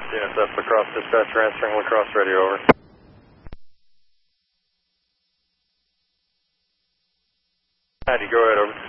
DSF Lacrosse dispatcher answering Lacrosse radio, over. Patty, go ahead, over.